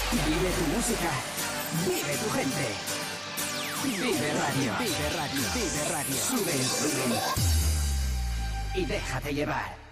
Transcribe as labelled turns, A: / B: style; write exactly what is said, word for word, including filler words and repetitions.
A: Vive tu música. Vive tu gente. Vive Radio. Vive Radio. Vive Radio. Sube el volumen. Y déjate llevar.